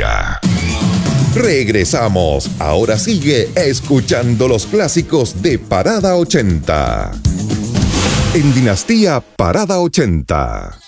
Dinastía. Regresamos. Ahora sigue escuchando los clásicos de Parada 80. En Dinastía Parada 80.